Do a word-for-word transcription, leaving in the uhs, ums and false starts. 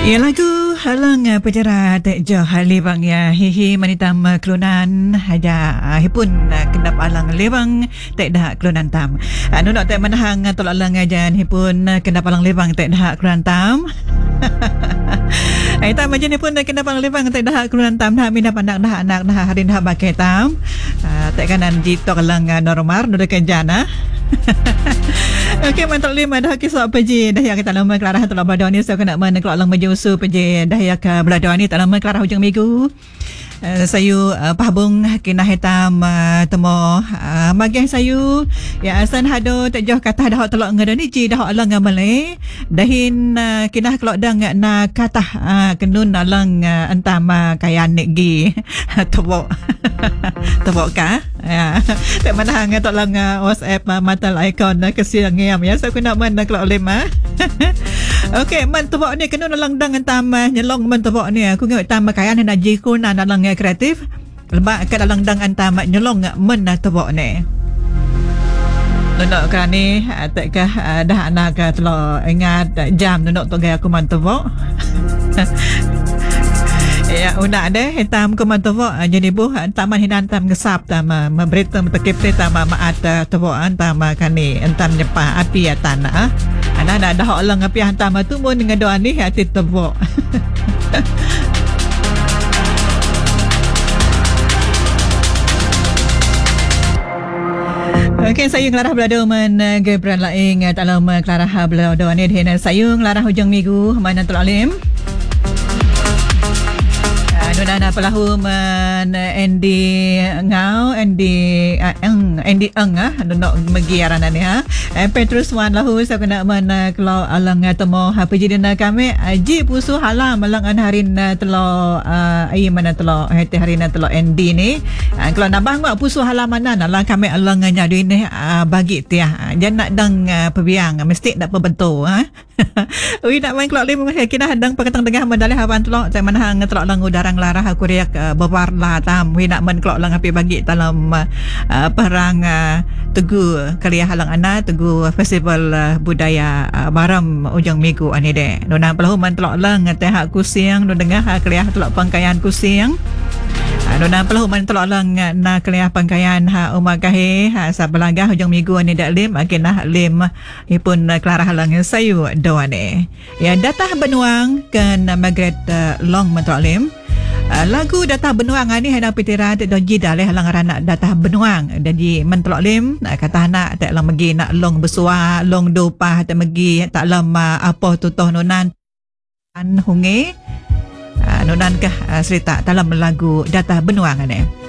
Ya lagu halang pejarat jauh lebang ya hihi manitam kelunan haja hipun kendap alang lebang tak dah kelunan tam anu nak tak menahang tolak alang ajan hipun kendap alang lebang tak dah kelunan tam ai tam majin hipun kendap alang lebang tak dah kelunan tam dah mina pandang dah anak dah harin dah bakai tam tak kanan jitok alang normal nudekan jana. Okey, mantap lima dah kisah peji dah yang kita lama kelarah telah berdoa ni saya kena mana kalau lang mejusu peji dah yang ke berdoa ni tak lama kelarah hujung minggu. Uh, sayu uh, pahbung kena hitam uh, temo uh, bagian sayu ya asan hado tak jauh kata dah telok ngada ni ji dah alang ngamale dahin uh, kena kelok dang na kata uh, kenun alang uh, antama kayan gi tebok tebok ka ya tak mana hang tok lang uh, WhatsApp uh, matal icon uh, kesiang ngam ya saya kena man kelok lima. Okey man tebok ni kenun alang dang antama nyelong man tebok ni aku ngak tama kayan na ji kun na alang kreatif lebak kat dalam dang antama nyolong men tebok ni nonok kerani takkah dah anak telo ingat jam nonok tu gaya aku man tebok ya una ada hitam ku man tebok jadi buh taman hinan tam ngesap tam memberita metekip tam maat tebok tam kani entam nyepah api tanah ana dah dah orang api hantam tu mun dengan doa ni hati tebok. Okey, sayung larah belado men gebran laing dalam kelarah belado ni dengan sayung larah hujung minggu mana telalim. Nuna pelahu men Andy ngau Andy eng Andy eng ah nuna megi arana ni ha. Petrus wan lahu saya kena men kalau alang temo ha pejidina kami ji pusu halam malang an harin telo ai mana telo hati harin telo Andy ni. Kalau nabang mak pusu halamanan alang kami alang nyadu ni bagi tiah. Jangan nak dang pebiang mesti nak perbentuk ha. Ui nak main kelak lima kena hadang pakatang tengah mendalih hawan telok saya manhang telok lang udarang larah aku riak uh, bewarla tam wi nak men kelak lang api bagi dalam uh, perang uh, Tugu Kalia Halang Ana Tugu Festival uh, Budaya uh, Baram ujung minggu ani de nona pelahu man telok lang teh aku siang no dengah Kalia telok pangkaian ku siang nona pelahu man telok lang na Kalia pangkaian ha umah kahe ha sabelagah ujung minggu ani dak lim agenah lim hipun uh, Clara Halang sayu doane ya datah benuang kan Margaret uh, Long mentolim. Uh, lagu Datah Benuang ni hendak pitira tak doji dalih halang anak Datah Benuang dan di mentelok lim nak kata anak tak lang megi nak long besua long dopah tak megi tak lama apa tutoh nonan an hunge uh, nonan kah uh, cerita dalam lagu Datah Benuang ni.